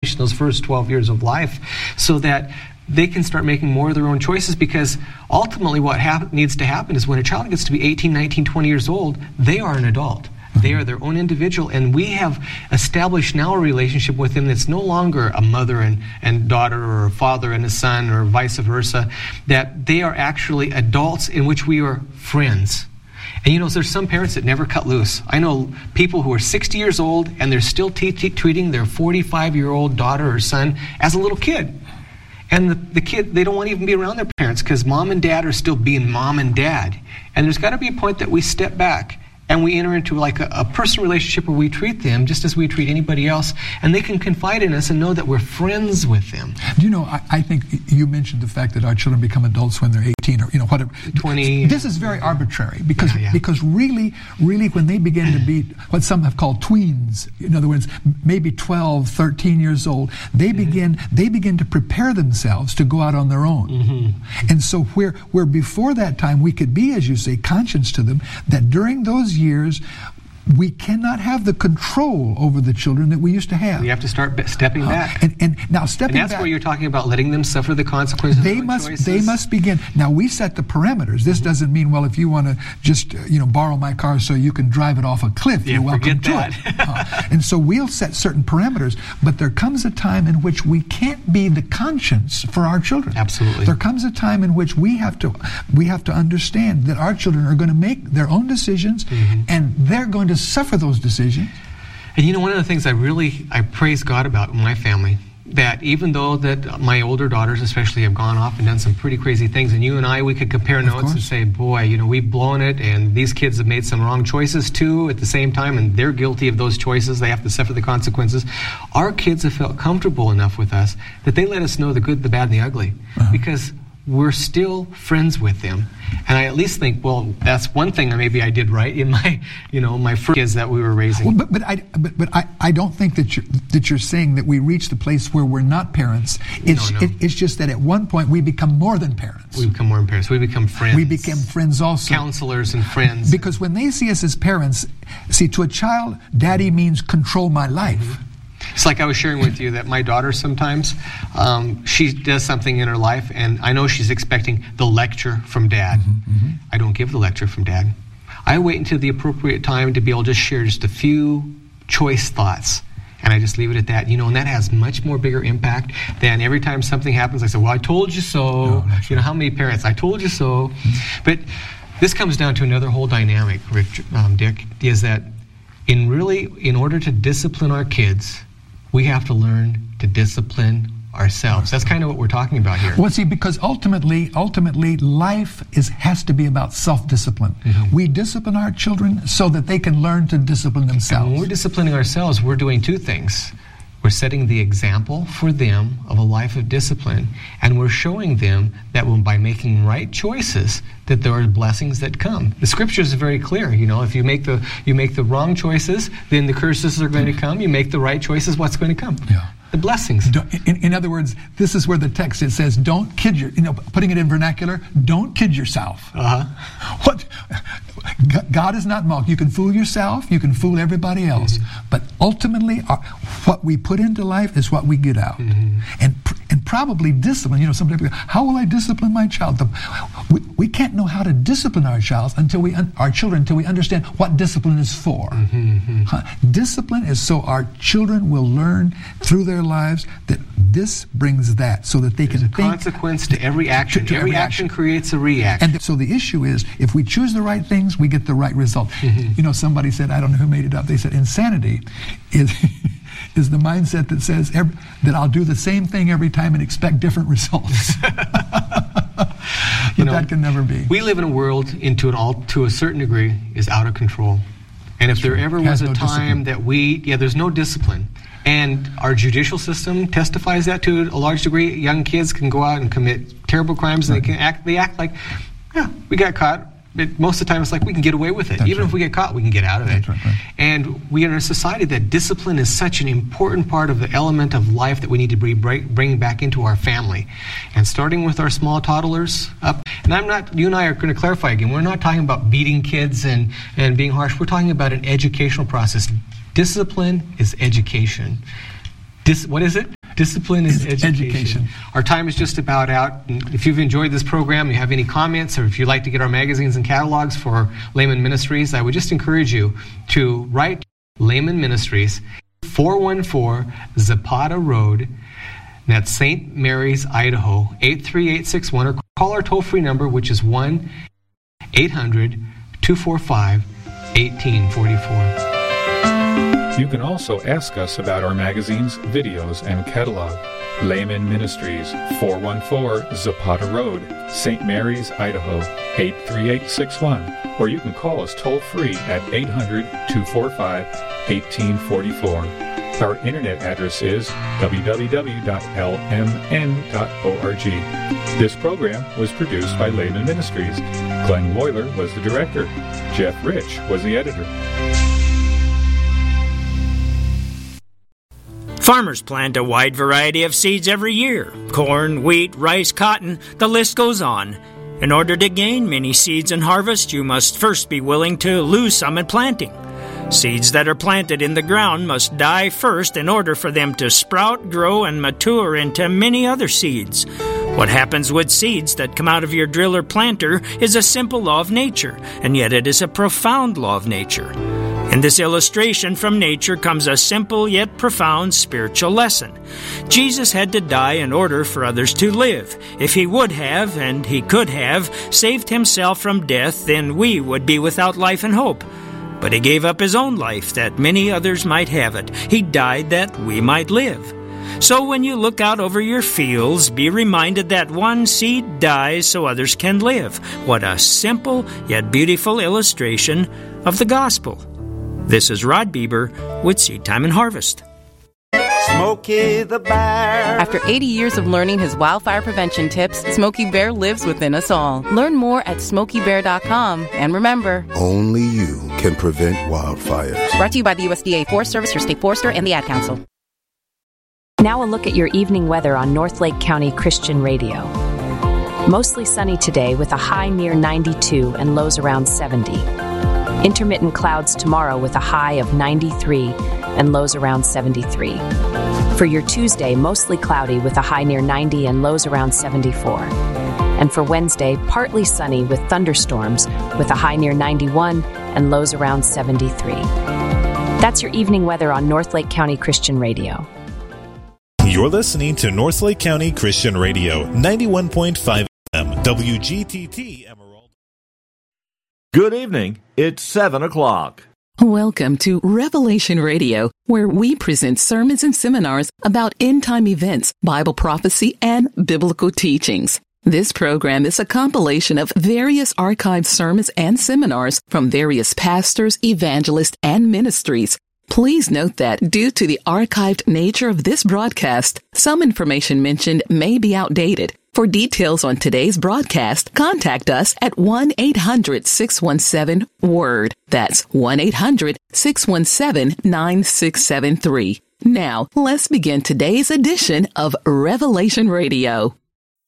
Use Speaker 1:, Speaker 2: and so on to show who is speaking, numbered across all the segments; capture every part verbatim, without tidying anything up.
Speaker 1: those first twelve years of life, so that they can start making more of their own choices, because ultimately what hap- needs to happen is when a child gets to be eighteen, nineteen, twenty years old, they are an adult. They are their own individual, and we have established now a relationship with them that's no longer a mother and, and daughter, or a father and a son, or vice versa, that they are actually adults in which we are friends. And you know, there's some parents that never cut loose. I know people who are sixty years old and they're still t- t- treating their forty-five-year-old daughter or son as a little kid. And the, the kid, they don't want to even be around their parents because mom and dad are still being mom and dad. And there's got to be a point that we step back and we enter into like a, a personal relationship where we treat them just as we treat anybody else, and they can confide in us and know that we're friends with them.
Speaker 2: Do you know, I, I think you mentioned the fact that our children become adults when they're eighteen or, you know, whatever.
Speaker 1: twenty.
Speaker 2: This is very arbitrary because,
Speaker 1: yeah, yeah.
Speaker 2: because really, really when they begin to be what some have called tweens, in other words, maybe twelve, thirteen years old, they mm-hmm. begin they begin to prepare themselves to go out on their own. Mm-hmm. And so where, where before that time we could be, as you say, conscious to them, that during those years, we cannot have the control over the children that we used to have.
Speaker 1: We have to start b- stepping
Speaker 2: uh,
Speaker 1: back.
Speaker 2: And, and now stepping
Speaker 1: and that's
Speaker 2: back,
Speaker 1: where you're talking about letting them suffer the consequences
Speaker 2: they
Speaker 1: of their
Speaker 2: must
Speaker 1: choices.
Speaker 2: They must begin. Now we set the parameters. This mm-hmm. doesn't mean, well, if you want to just uh, you know borrow my car so you can drive it off a cliff,
Speaker 1: yeah,
Speaker 2: you're welcome to
Speaker 1: that.
Speaker 2: it. Uh, and so we'll set certain parameters. But there comes a time in which we can't be the conscience for our children.
Speaker 1: Absolutely.
Speaker 2: There comes a time in which we have to we have to understand that our children are going to make their own decisions, mm-hmm. and they're going to suffer those decisions. Decision.
Speaker 1: And you know, one of the things I really, I praise God about in my family, that even though that my older daughters especially have gone off and done some pretty crazy things, and you and I, we could compare notes and say, boy, you know, we've blown it, and these kids have made some wrong choices too at the same time, and they're guilty of those choices. They have to suffer the consequences. Our kids have felt comfortable enough with us that they let us know the good, the bad, and the ugly, uh-huh. because we're still friends with them. And I at least think, well, that's one thing maybe I did right in my, you know, my first kids that we were raising.
Speaker 2: Well, but but I but, but I, I don't think that you're that you're saying that we reach the place where we're not parents. It's
Speaker 1: no, no.
Speaker 2: It, it's just that at one point we become more than parents.
Speaker 1: We become more than parents. We become friends.
Speaker 2: We become friends also.
Speaker 1: Counselors and friends.
Speaker 2: Because when they see us as parents, see, to a child, daddy means control my life.
Speaker 1: Mm-hmm. It's like I was sharing with you that my daughter sometimes, um, she does something in her life, and I know she's expecting the lecture from dad. Mm-hmm, mm-hmm. I don't give the lecture from dad. I wait until the appropriate time to be able to just share just a few choice thoughts, and I just leave it at that. You know, and that has much more bigger impact than every time something happens, I say, well, I told you so. No, you know, how many parents, I told you so. Mm-hmm. But this comes down to another whole dynamic, Rick, um, Dick, is that in really, in order to discipline our kids, we have to learn to discipline ourselves. That's kind of what we're talking about here.
Speaker 2: Well, see, because ultimately, ultimately, life is has to be about self-discipline. Mm-hmm. We discipline our children so that they can learn to discipline themselves.
Speaker 1: And when we're disciplining ourselves, we're doing two things. We're setting the example for them of a life of discipline, and we're showing them that when, by making right choices, that there are blessings that come. The scriptures are very clear. You know, if you make the you make the wrong choices, then the curses are going to come. You make the right choices, what's going to come?
Speaker 2: Yeah.
Speaker 1: The blessings.
Speaker 2: In, in other words, this is where the text, it says, don't kid your, you know, putting it in vernacular, don't kid yourself.
Speaker 1: Uh-huh.
Speaker 2: What? God is not mocked. You can fool yourself, you can fool everybody else, mm-hmm. but ultimately, our, what we put into life is what we get out. Mm-hmm. And and probably discipline. You know, some people go, how will I discipline my child? The, we, we can't know how to discipline our child until we un, our children until we understand what discipline is for. Mm-hmm. Huh? Discipline is so our children will learn through their lives that this brings that, so that they
Speaker 1: There's
Speaker 2: can
Speaker 1: a
Speaker 2: think.
Speaker 1: Consequence to every action.
Speaker 2: To, to
Speaker 1: every,
Speaker 2: every
Speaker 1: action,
Speaker 2: action
Speaker 1: creates a reaction.
Speaker 2: And so the issue is, if we choose the right things, we get the right result. Mm-hmm. You know, somebody said, I don't know who made it up, they said insanity is is the mindset that says every, that I'll do the same thing every time and expect different results. But
Speaker 1: you know,
Speaker 2: that can never be.
Speaker 1: We live in a world, into an all to a certain degree, is out of control. And if there ever was a
Speaker 2: no
Speaker 1: time
Speaker 2: discipline.
Speaker 1: that we, yeah, there's no discipline. And our judicial system testifies that to a large degree. Young kids can go out and commit terrible crimes, and right. they can act. They act like, yeah, we got caught. But most of the time, it's like we can get away with it.
Speaker 2: That's
Speaker 1: Even
Speaker 2: right.
Speaker 1: if we get caught, we can get out of
Speaker 2: That's
Speaker 1: it.
Speaker 2: Right, right.
Speaker 1: And we are in a society that discipline is such an important part of the element of life that we need to be bringing back into our family. And starting with our small toddlers up. And I'm not, you and I are going to clarify again, we're not talking about beating kids and, and being harsh. We're talking about an educational process. Discipline is education. Dis, what is it? Discipline is education.
Speaker 2: education.
Speaker 1: Our time is just about out. If you've enjoyed this program, you have any comments, or if you'd like to get our magazines and catalogs for Layman Ministries, I would just encourage you to write Layman Ministries, four one four Zapata Road, that's Saint Mary's, Idaho, eight three eight six one, or call our toll-free number, which is one eight hundred two four five one eight four four.
Speaker 3: You can also ask us about our magazines, videos, and catalog. Layman Ministries, four one four Zapata Road, Saint Mary's, Idaho, eight three eight six one. Or you can call us toll-free at eight hundred two four five one eight four four. Our internet address is w w w dot l m n dot org. This program was produced by Layman Ministries. Glenn Woyler was the director. Jeff Rich was the editor.
Speaker 4: Farmers plant a wide variety of seeds every year. Corn, wheat, rice, cotton, the list goes on. In order to gain many seeds and harvest, you must first be willing to lose some in planting. Seeds that are planted in the ground must die first in order for them to sprout, grow, and mature into many other seeds. What happens with seeds that come out of your driller planter is a simple law of nature, and yet it is a profound law of nature. In this illustration from nature comes a simple yet profound spiritual lesson. Jesus had to die in order for others to live. If he would have, and he could have, saved himself from death, then we would be without life and hope. But he gave up his own life that many others might have it. He died that we might live. So when you look out over your fields, be reminded that one seed dies so others can live. What a simple yet beautiful illustration of the gospel. This is Rod Bieber with Seed Time and Harvest.
Speaker 5: Smokey the Bear.
Speaker 6: After eighty years of learning his wildfire prevention tips, Smokey Bear lives within us all. Learn more at smokey bear dot com. And remember,
Speaker 7: only you can prevent wildfires.
Speaker 6: Brought to you by the U S D A Forest Service, your state forester, and the Ad Council.
Speaker 8: Now a look at your evening weather on North Lake County Christian Radio. Mostly sunny today with a high near ninety-two and lows around seventy. Intermittent clouds tomorrow with a high of ninety-three and lows around seventy-three. For your Tuesday, mostly cloudy with a high near ninety and lows around seventy-four. And for Wednesday, partly sunny with thunderstorms with a high near ninety-one and lows around seventy-three. That's your evening weather on North Lake County Christian Radio.
Speaker 9: You're listening to North Lake County Christian Radio, ninety-one point five F M, W G T T Emerald.
Speaker 5: Good evening. It's seven o'clock.
Speaker 10: Welcome to Revelation Radio, where we present sermons and seminars about end-time events, Bible prophecy, and biblical teachings. This program is a compilation of various archived sermons and seminars from various pastors, evangelists, and ministries. Please note that due to the archived nature of this broadcast, some information mentioned may be outdated. For details on today's broadcast, contact us at one eight hundred six one seven WORD. That's one eight hundred six one seven nine six seven three. Now, let's begin today's edition of Revelation Radio.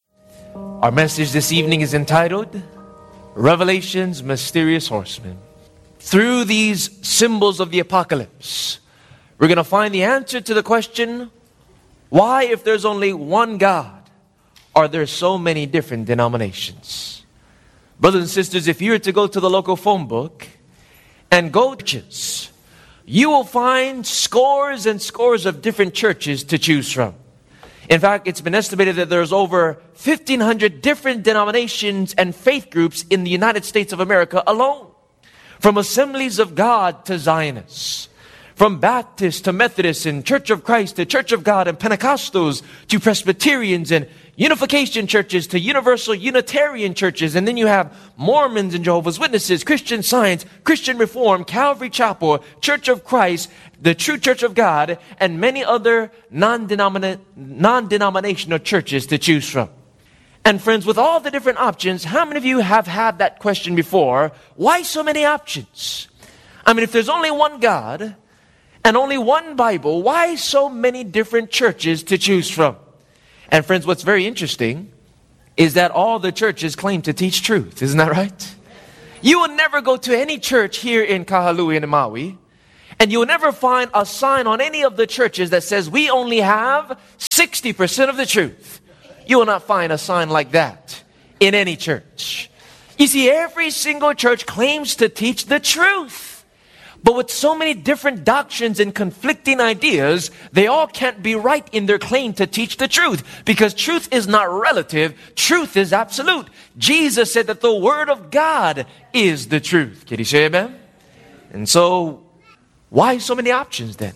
Speaker 11: Our message this evening is entitled, Revelation's Mysterious Horseman. Through these symbols of the apocalypse, we're going to find the answer to the question, why, if there's only one God, are there so many different denominations? Brothers and sisters, if you were to go to the local phone book and go to churches, you will find scores and scores of different churches to choose from. In fact, it's been estimated that there's over fifteen hundred different denominations and faith groups in the United States of America alone. From Assemblies of God to Zionists, from Baptists to Methodists and Church of Christ to Church of God and Pentecostals to Presbyterians and Unification churches to Universal Unitarian churches. And then you have Mormons and Jehovah's Witnesses, Christian Science, Christian Reform, Calvary Chapel, Church of Christ, the True Church of God, and many other non-denomina- non-denominational churches to choose from. And friends, with all the different options, how many of you have had that question before? Why so many options? I mean, if there's only one God and only one Bible, why so many different churches to choose from? And friends, what's very interesting is that all the churches claim to teach truth. Isn't that right? You will never go to any church here in Kahului and Maui And you'll never find a sign on any of the churches that says we only have sixty percent of the truth. You will not find a sign like that in any church. You see, every single church claims to teach the truth. But with so many different doctrines and conflicting ideas, they all can't be right in their claim to teach the truth. Because truth is not relative, truth is absolute. Jesus said that the Word of God is the truth. Can you say amen? And so, why so many options then?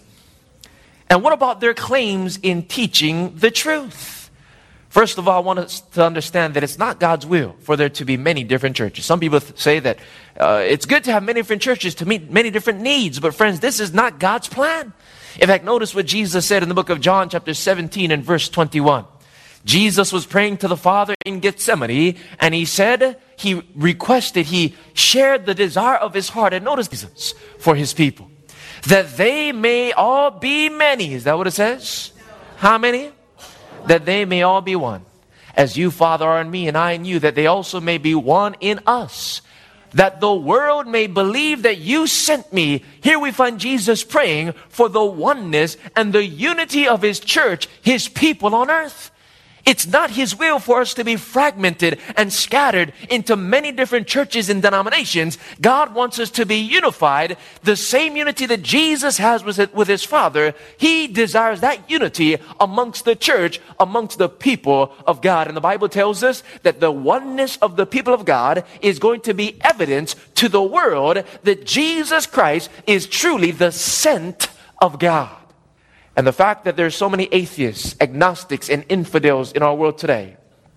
Speaker 11: And what about their claims in teaching the truth? First of all, I want us to understand that it's not God's will for there to be many different churches. Some people th- say that uh, it's good to have many different churches to meet many different needs. But friends, this is not God's plan. In fact, notice what Jesus said in the book of John chapter seventeen and verse twenty-one. Jesus was praying to the Father in Gethsemane, and he said, he requested, he shared the desire of his heart. And notice Jesus for his people, that they may all be many. Is that what it says? How many? That they may all be one. As you, Father, are in me and I in you, that they also may be one in us. That the world may believe that you sent me. Here we find Jesus praying for the oneness and the unity of his church, his people on earth. It's not his will for us to be fragmented and scattered into many different churches and denominations. God wants us to be unified. The same unity that Jesus has with his Father, he desires that unity amongst the church, amongst the people of God. And the Bible tells us that the oneness of the people of God is going to be evidence to the world that Jesus Christ is truly the sent of God. And the fact that there's so many atheists, agnostics, and infidels in our world today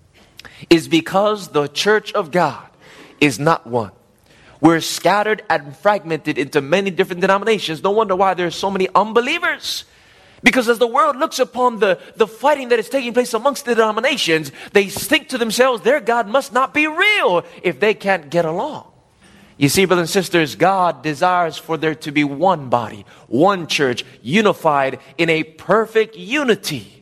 Speaker 11: is because the church of God is not one. We're scattered and fragmented into many different denominations. No wonder why there's so many unbelievers. Because as the world looks upon the, the fighting that is taking place amongst the denominations, they think to themselves, their God must not be real if they can't get along. You see, brothers and sisters, God desires for there to be one body, one church, unified in a perfect unity.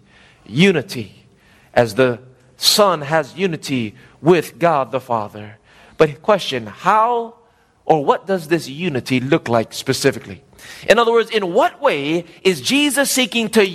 Speaker 11: Unity, as the Son has unity with God the Father. But question, how or what does this unity look like specifically? In other words, in what way is Jesus seeking to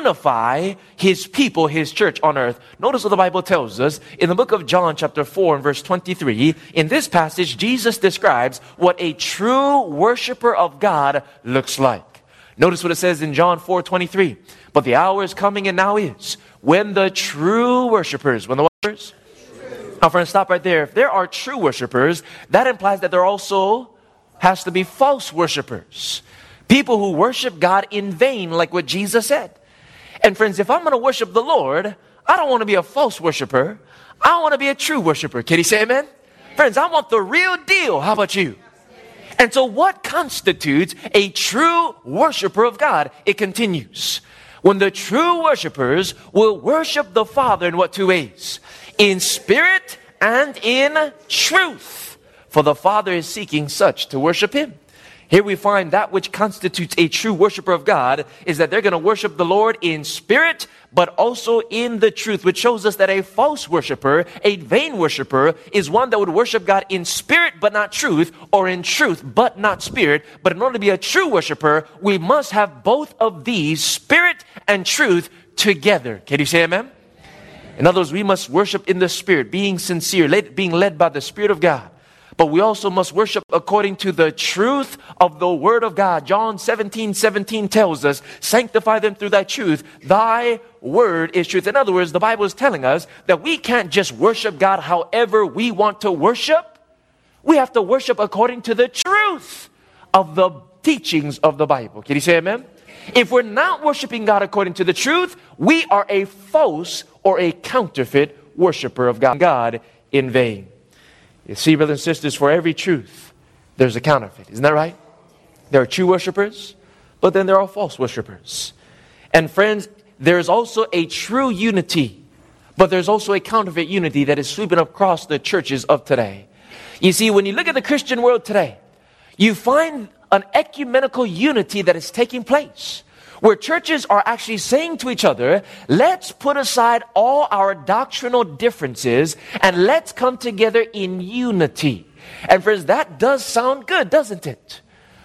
Speaker 11: unify his people, his church on earth? Notice what the Bible tells us in the book of John chapter four and verse twenty-three. In this passage, Jesus describes what a true worshiper of God looks like. Notice what it says in John four twenty-three. But the hour is coming and now is when the true worshipers, when the worshipers? Now friends, stop right there. If there are true worshipers, that implies that there also has to be false worshipers. People who worship God in vain, like what Jesus said. And friends, if I'm going to worship the Lord, I don't want to be a false worshiper. I want to be a true worshiper. Can you say amen? Friends, I want the real deal. How about you? And so what constitutes a true worshiper of God? It continues. When the true worshipers will worship the Father in what two ways? In spirit and in truth. For the Father is seeking such to worship him. Here we find that which constitutes a true worshiper of God is that they're going to worship the Lord in spirit, but also in the truth, which shows us that a false worshiper, a vain worshiper, is one that would worship God in spirit, but not truth, or in truth, but not spirit. But in order to be a true worshiper, we must have both of these, spirit and truth, together. Can you say amen? In other words, we must worship in the spirit, being sincere, led, being led by the Spirit of God. But we also must worship according to the truth of the Word of God. John seventeen seventeen tells us, sanctify them through thy truth. Thy word is truth. In other words, the Bible is telling us that we can't just worship God however we want to worship. We have to worship according to the truth of the teachings of the Bible. Can you say amen? If we're not worshiping God according to the truth, we are a false or a counterfeit worshiper of God, God in vain. You see, brothers and sisters, for every truth, there's a counterfeit. Isn't that right? There are true worshipers, but then there are false worshipers. And friends, there's also a true unity, but there's also a counterfeit unity that is sweeping across the churches of today. You see, when you look at the Christian world today, you find an ecumenical unity that is taking place, where churches are actually saying to each other, let's put aside all our doctrinal differences and let's come together in unity. And friends, that does sound good, doesn't it?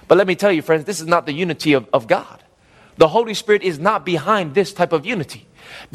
Speaker 11: But let me tell you, friends, this is not the unity of, of God. The Holy Spirit is not behind this type of unity.